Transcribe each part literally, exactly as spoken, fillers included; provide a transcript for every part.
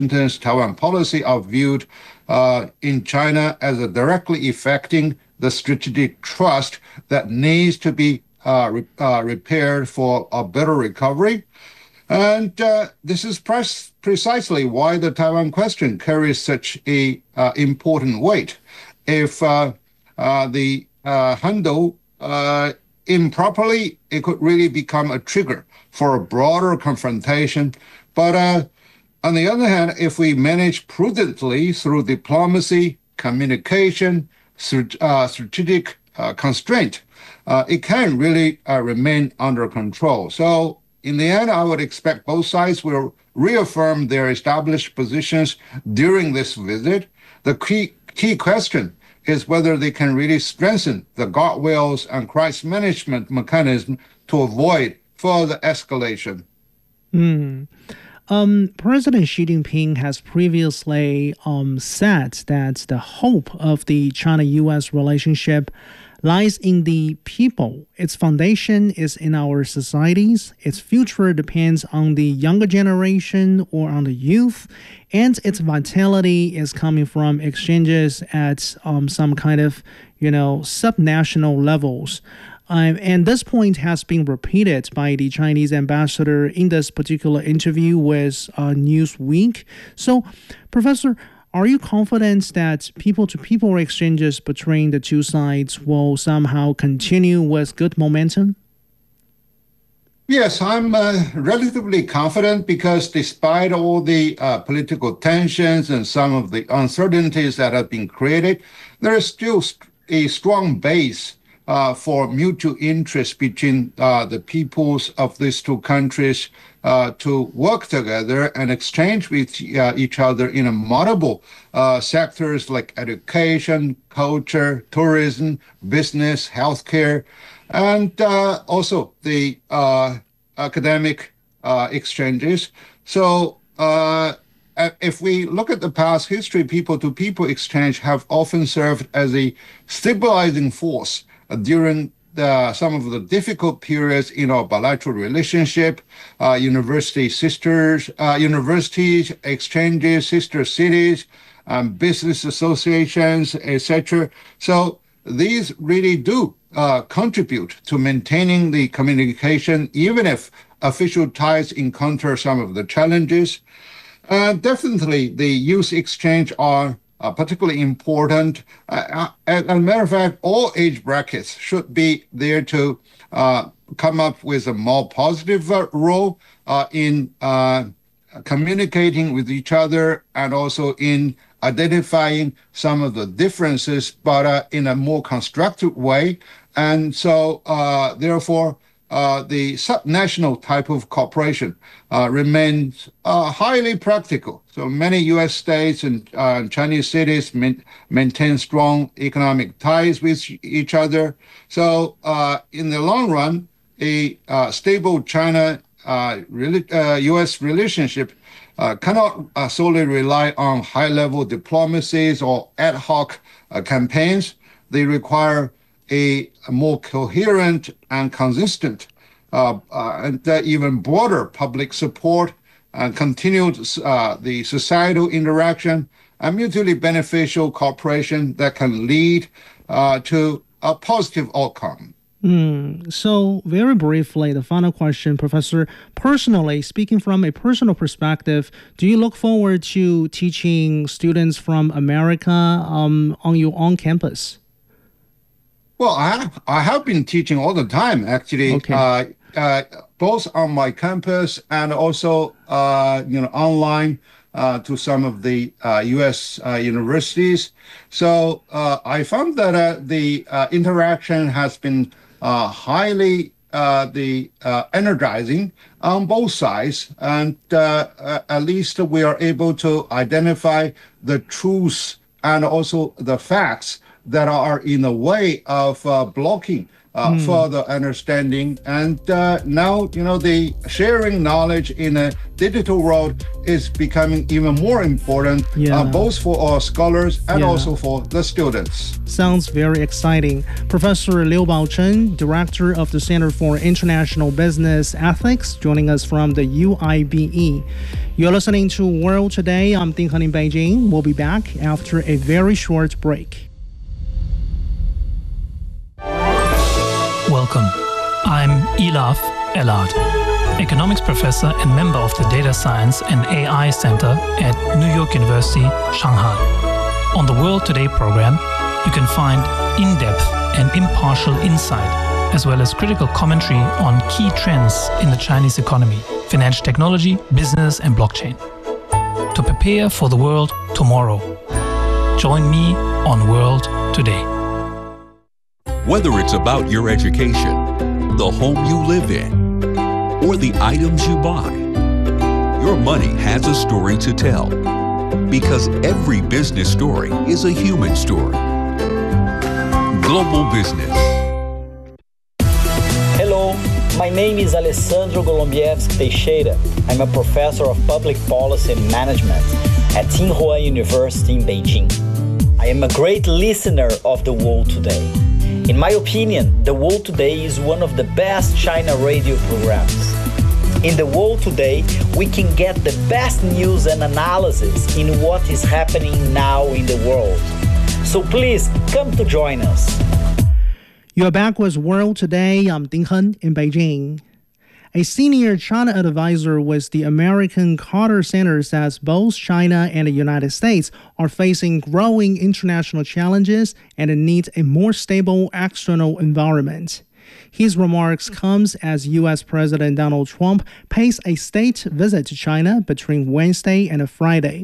Washington's Taiwan policy are viewed uh, in China as a directly affecting the strategic trust that needs to be uh, re- uh, repaired for a better recovery. And uh, this is pres- precisely why the Taiwan question carries such a uh, important weight. If uh, uh, the uh, handle uh, improperly, it could really become a trigger for a broader confrontation. But uh, on the other hand, if we manage prudently through diplomacy, communication, uh, strategic uh, constraint, uh, it can really uh, remain under control. So in the end, I would expect both sides will reaffirm their established positions during this visit. The key, key question is whether they can really strengthen the guardrails and crisis management mechanism to avoid further escalation. Mm. Um, President Xi Jinping has previously um, said that the hope of the China-U S relationship lies in the people. Its foundation is in our societies. Its future depends on the younger generation or on the youth. And its vitality is coming from exchanges at um, some kind of, you know, subnational levels. Um, and this point has been repeated by the Chinese ambassador in this particular interview with uh, Newsweek. So, Professor, are you confident that people-to-people exchanges between the two sides will somehow continue with good momentum? Yes, I'm uh, relatively confident because despite all the uh, political tensions and some of the uncertainties that have been created, there is still a strong base uh, for mutual interest between uh, the peoples of these two countries uh, to work together and exchange with uh, each other in a multiple uh, sectors like education, culture, tourism, business, healthcare, and uh, also the uh, academic uh, exchanges. So uh, if we look at the past history, people-to-people exchange have often served as a stabilizing force uh, during the, some of the difficult periods in our bilateral relationship, uh, university sisters, uh, universities, exchanges, sister cities, um, business associations, et cetera. So these really do uh, contribute to maintaining the communication, even if official ties encounter some of the challenges. Uh, definitely, the youth exchange are uh, particularly important. Uh, as a matter of fact, all age brackets should be there to uh, come up with a more positive uh, role uh, in uh, communicating with each other and also in identifying some of the differences, but uh, in a more constructive way. And so, uh, therefore, uh, the subnational type of cooperation uh, remains uh, highly practical. So many U S states and uh, Chinese cities main, maintain strong economic ties with each other. So uh, in the long run, a uh, stable China uh, uh, U S relationship Uh, cannot uh, solely rely on high-level diplomacies or ad hoc uh, campaigns. They require a, a more coherent and consistent uh, uh, and uh, even broader public support and continued uh, the societal interaction and mutually beneficial cooperation that can lead uh, to a positive outcome. Mm, so very briefly, the final question, Professor. Personally, speaking from a personal perspective, do you look forward to teaching students from America um, on your own campus? Well, I have, I have been teaching all the time, actually, Okay. uh, uh, both on my campus and also, uh, you know, online uh, to some of the uh, U S uh, universities. So uh, I found that uh, the uh, interaction has been uh, highly uh, the uh, energizing on both sides, and uh, uh, at least we are able to identify the truths and also the facts that are in the way of uh, blocking uh, Mm. further understanding. And uh, now, you know, the sharing knowledge in a digital world is becoming even more important, Yeah. uh, both for our scholars and Yeah. also for the students. Sounds very exciting. Professor Liu Baochen, Director of the Center for International Business Ethics, joining us from the U I B E. You're listening to World Today. I'm Ding Hen in Beijing. We'll be back after a very short break. Welcome. I'm Elaf Elad, economics professor and member of the Data Science and A I Center at New York University, Shanghai. On the World Today program, you can find in-depth and impartial insight, as well as critical commentary on key trends in the Chinese economy, financial technology, business, and blockchain. To prepare for the world tomorrow, join me on World Today. Whether it's about your education, the home you live in, or the items you buy, your money has a story to tell. Because every business story is a human story. Global Business. Hello, my name is Alessandro Golombieski Teixeira. I'm a professor of public policy and management at Tsinghua University in Beijing. I am a great listener of The World Today. In my opinion, The World Today is one of the best China radio programs. In The World Today, we can get the best news and analysis in what is happening now in the world. So please come to join us. You're back with World Today. I'm Ding Hen in Beijing. A senior China advisor with the American Carter Center says both China and the United States are facing growing international challenges and need a more stable external environment. His remarks comes as U S President Donald Trump pays a state visit to China between Wednesday and Friday.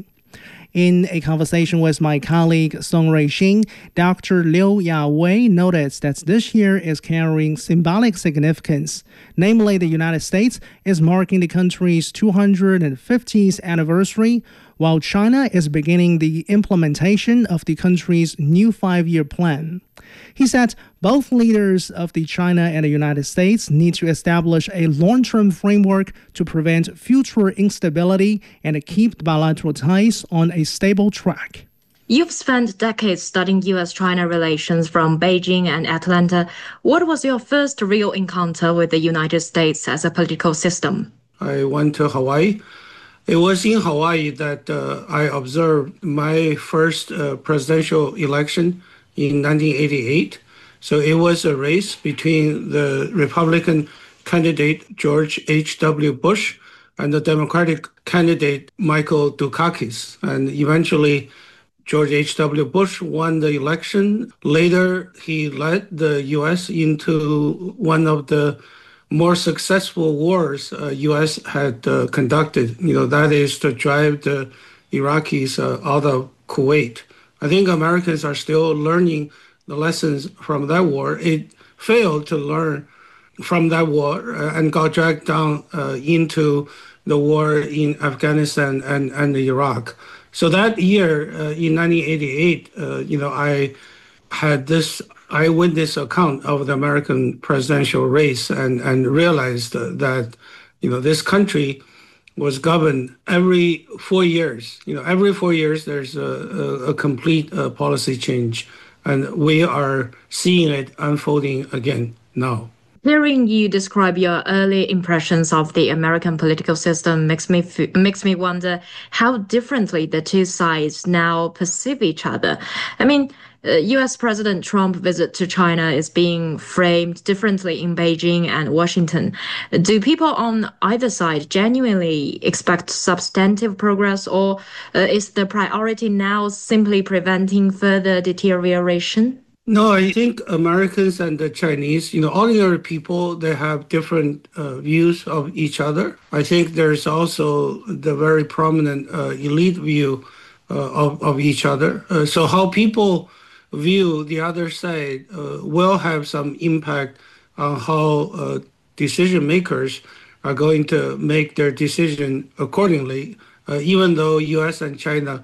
In a conversation with my colleague Song Ruixing, Doctor Liu Yawei noted that this year is carrying symbolic significance. Namely, the United States is marking the country's two hundred fiftieth anniversary, while China is beginning the implementation of the country's new five-year plan. He said both leaders of the China and the United States need to establish a long-term framework to prevent future instability and keep bilateral ties on a stable track. You've spent decades studying U S China relations from Beijing and Atlanta. What was your first real encounter with the United States as a political system? I went to Hawaii. It was in Hawaii that uh, I observed my first uh, presidential election in nineteen eighty-eight. So it was a race between the Republican candidate George H W. Bush and the Democratic candidate Michael Dukakis. And eventually, George H W. Bush won the election. Later, he led the U S into one of the more successful wars uh, U S had uh, conducted. You know, that is to drive the Iraqis uh, out of Kuwait. I think Americans are still learning the lessons from that war. It failed to learn from that war uh, and got dragged down uh, into the war in Afghanistan and, and Iraq. So that year, uh, in nineteen eighty-eight, uh, you know, I had this eyewitness account of the American presidential race and, and realized uh, that, you know, this country was governed every four years. You know, every four years there's a, a, a complete uh, policy change, and we are seeing it unfolding again now. Hearing you describe your early impressions of the American political system makes me f- makes me wonder how differently the two sides now perceive each other. I mean, uh, U S President Trump's visit to China is being framed differently in Beijing and Washington. Do people on either side genuinely expect substantive progress, or uh, is the priority now simply preventing further deterioration? No, I think Americans and the Chinese, you know, ordinary people, they have different uh, views of each other. I think there's also the very prominent uh, elite view uh, of, of each other. Uh, so how people view the other side uh, will have some impact on how uh, decision makers are going to make their decision accordingly, uh, even though U S and China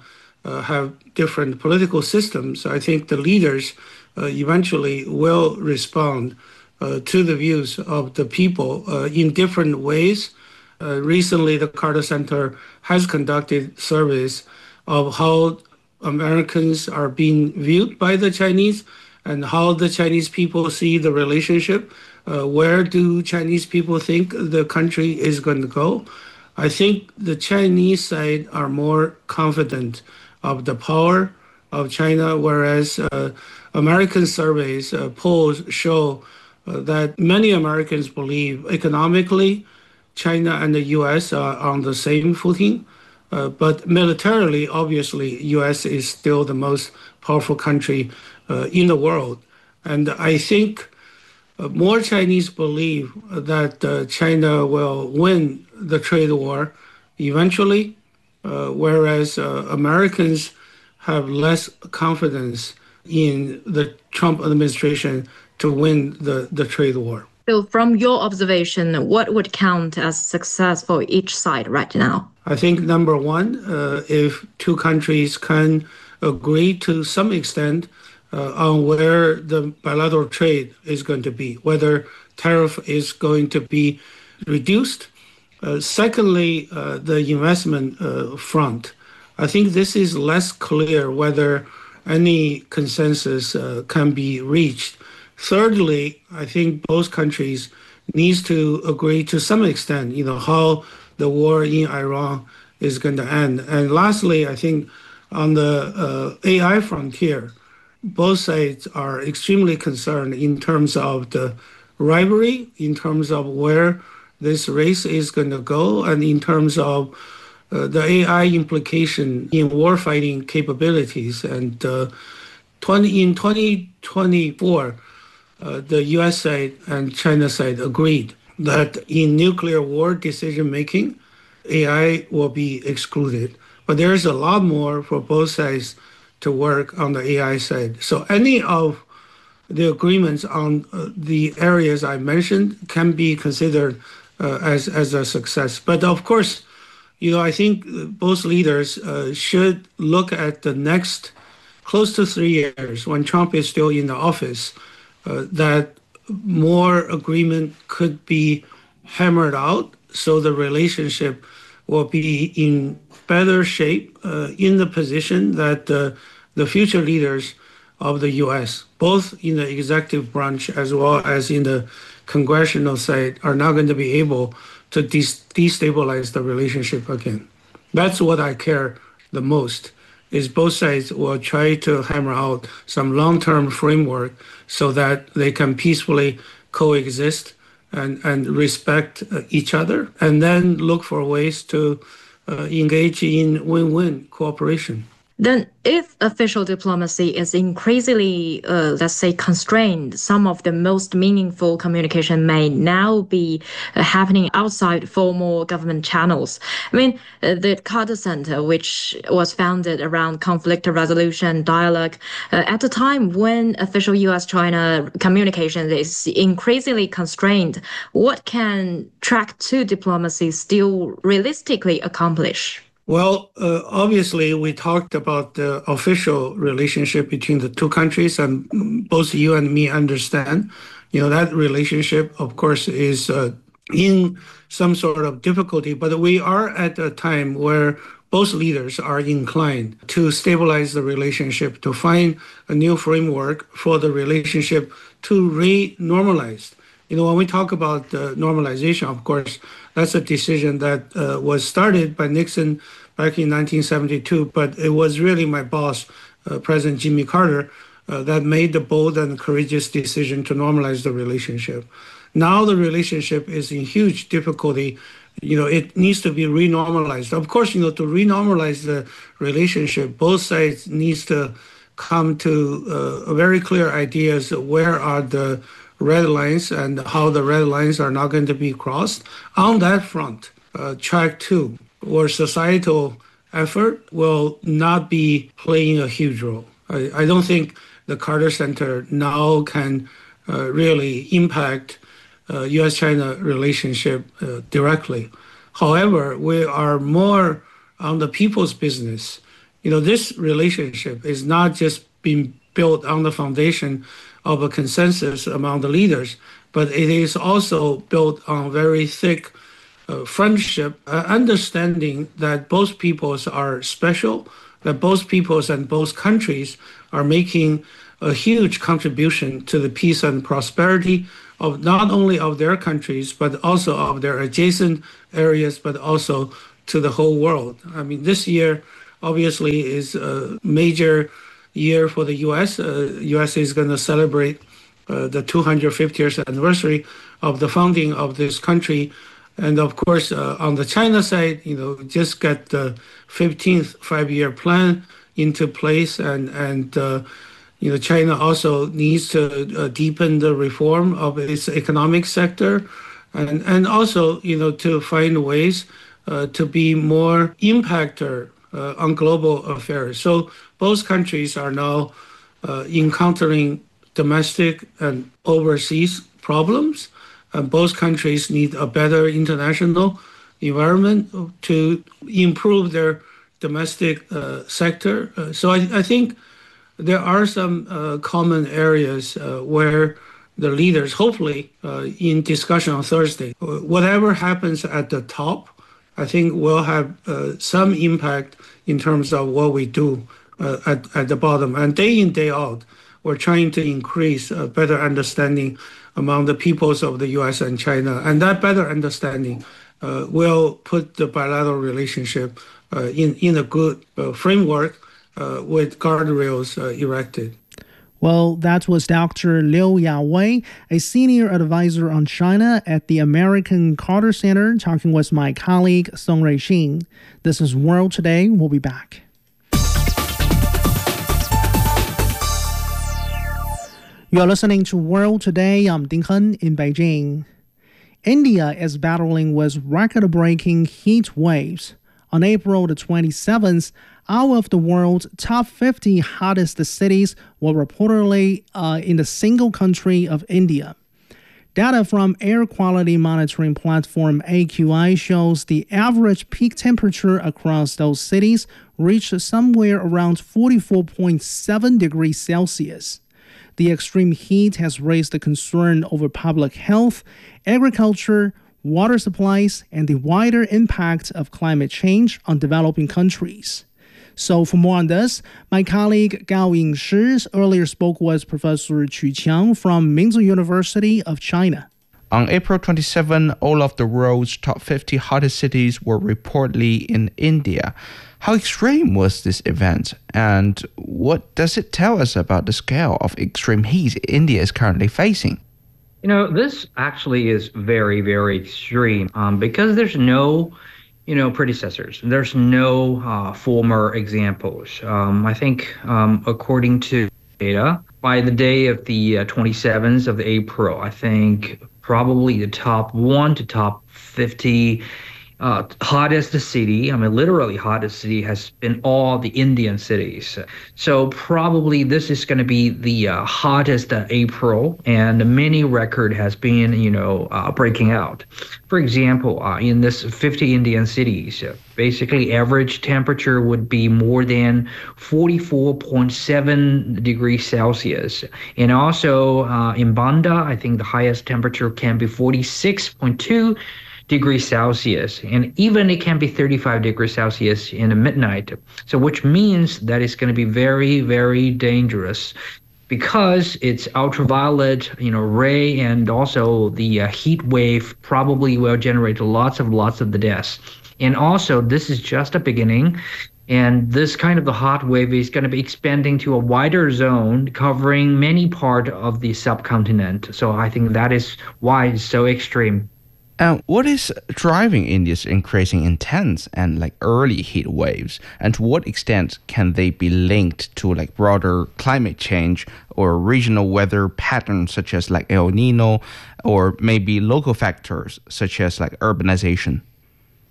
uh, have different political systems, I think the leaders uh, eventually will respond uh, to the views of the people uh, in different ways. Uh, recently, the Carter Center has conducted surveys of how Americans are being viewed by the Chinese and how the Chinese people see the relationship. Uh, where do Chinese people think the country is going to go? I think the Chinese side are more confident of the power of China, whereas uh, American surveys, uh, polls show uh, that many Americans believe economically China and the U S are on the same footing. Uh, but militarily, obviously, U S is still the most powerful country uh, in the world. And I think uh, more Chinese believe that uh, China will win the trade war eventually, uh, whereas uh, Americans have less confidence in the Trump administration to win the, the trade war. So from your observation, what would count as success for each side right now? I think number one, uh, if two countries can agree to some extent uh, on where the bilateral trade is going to be, whether tariff is going to be reduced. Uh, secondly, uh, the investment uh, front. I think this is less clear whether any consensus uh, can be reached. Thirdly, I think both countries needs to agree to some extent, you know, how the war in Iran is going to end. And lastly, I think on the uh, A I frontier, both sides are extremely concerned in terms of the rivalry, in terms of where this race is going to go, and in terms of uh, the A I implication in warfighting capabilities. And uh, twenty, in twenty twenty-four, uh, the U S side and China side agreed that in nuclear war decision-making, A I will be excluded. But there's a lot more for both sides to work on the A I side. So any of the agreements on uh, the areas I mentioned can be considered uh, as, as a success. But of course, you know, I think both leaders uh, should look at the next close to three years when Trump is still in the office, uh, that more agreement could be hammered out so the relationship will be in better shape, uh, in the position that uh, the future leaders of the U S, both in the executive branch as well as in the congressional side, are not going to be able to de- destabilize the relationship again. That's what I care the most, is both sides will try to hammer out some long-term framework so that they can peacefully coexist and, and respect uh, each other, and then look for ways to uh, engage in win-win cooperation. Then if official diplomacy is increasingly, uh, let's say, constrained, some of the most meaningful communication may now be uh, happening outside formal government channels. I mean, uh, the Carter Center, which was founded around conflict resolution dialogue, uh, at a time when official U S-China communication is increasingly constrained, what can track two diplomacy still realistically accomplish? Well, uh, obviously, we talked about the official relationship between the two countries, and both you and me understand, you know, that relationship, of course, is uh, in some sort of difficulty. But we are at a time where both leaders are inclined to stabilize the relationship, to find a new framework for the relationship to re-normalize. You know, when we talk about uh, normalization, of course, that's a decision that uh, was started by Nixon back in nineteen seventy-two, but it was really my boss, uh, President Jimmy Carter, uh, that made the bold and courageous decision to normalize the relationship. Now the relationship is in huge difficulty. You know, it needs to be renormalized. Of course, you know, to renormalize the relationship, both sides needs to come to uh, very clear ideas of where are the red lines and how the red lines are not going to be crossed. On that front, uh, track two, or societal effort, will not be playing a huge role. I, I don't think the Carter Center now can uh, really impact uh, U S-China relationship uh, directly. However, we are more on the people's business you know, this relationship is not just being built on the foundation of a consensus among the leaders, but it is also built on very thick uh, friendship, uh, understanding that both peoples are special, that both peoples and both countries are making a huge contribution to the peace and prosperity of not only of their countries, but also of their adjacent areas, but also to the whole world. I mean, this year obviously is a major year for the U S. Uh, U S is going to celebrate uh, the two hundred fiftieth anniversary of the founding of this country. And of course, uh, on the China side, you know, just got the fifteenth five-year plan into place, and and uh, you know, China also needs to uh, deepen the reform of its economic sector, and and also, you know, to find ways uh, to be more impactor uh, on global affairs. So both countries are now uh, encountering domestic and overseas problems. And both countries need a better international environment to improve their domestic uh, sector. Uh, so I, I think there are some uh, common areas uh, where the leaders, hopefully uh, in discussion on Thursday, whatever happens at the top, I think will have uh, some impact in terms of what we do uh, at, at the bottom. And day in, day out, we're trying to increase a better understanding among the peoples of the U S and China. And that better understanding uh, will put the bilateral relationship uh, in, in a good uh, framework uh, with guardrails uh, erected. Well, that was Doctor Liu Yawei, a senior advisor on China at the American Carter Center, talking with my colleague Song Ruixing. This is World Today. We'll be back. You're listening to World Today. I'm Ding Hen in Beijing. India is battling with record-breaking heat waves. On April the twenty-seventh, out of the world's top fifty hottest cities were reportedly uh, in the single country of India. Data from air quality monitoring platform A Q I shows the average peak temperature across those cities reached somewhere around forty-four point seven degrees Celsius. The extreme heat has raised the concern over public health, agriculture, water supplies, and the wider impact of climate change on developing countries. So for more on this, my colleague Gao Yingshi earlier spoke with Professor Qu Qiang from Minzu University of China. On April twenty-seventh, all of the world's top fifty hottest cities were reportedly in India. How extreme was this event, and what does it tell us about the scale of extreme heat India is currently facing? You know, this actually is very, very extreme um, because there's no, you know, predecessors. There's no uh, former examples. Um, I think um, according to data, by the day of the uh, twenty-seventh of April, I think probably the top one to top fifty Uh, hottest city, I mean, literally hottest city has been all the Indian cities. So probably this is going to be the uh, hottest uh, April, and many record has been, you know, uh, breaking out. For example, uh, in this fifty Indian cities, uh, basically average temperature would be more than forty-four point seven degrees Celsius. And also uh, in Banda, I think the highest temperature can be forty-six point two degrees Celsius, and even it can be thirty-five degrees Celsius in the midnight. So which means that it's going to be very, very dangerous because it's ultraviolet, you know, ray, and also the uh, heat wave probably will generate lots of lots of the deaths. And also this is just a beginning. And this kind of the hot wave is going to be expanding to a wider zone covering many parts of the subcontinent. So I think that is why it's so extreme. And what is driving India's increasing intense and like early heat waves? And to what extent can they be linked to like broader climate change or regional weather patterns such as like El Nino, or maybe local factors such as like urbanization?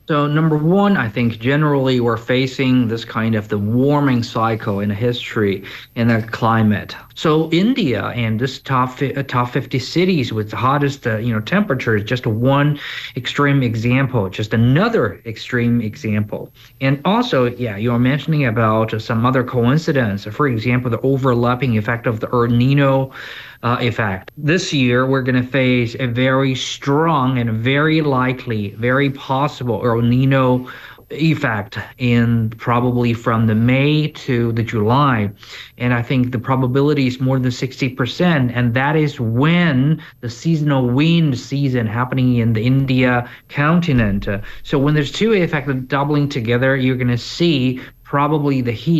So number one, I think generally we're facing this kind of the warming cycle in history and the climate. So India and this top uh, top fifty cities with the hottest uh, you know temperature is just one extreme example, just another extreme example. And also, yeah, you were mentioning about some other coincidence. For example, the overlapping effect of the El Nino Uh, effect. This year, we're going to face a very strong and very likely, very possible El Nino effect in probably from the May to the July. And I think the probability is more than sixty percent. And that is when the seasonal wind season happening in the India continent. Uh, so when there's two effects doubling together, you're going to see probably the heat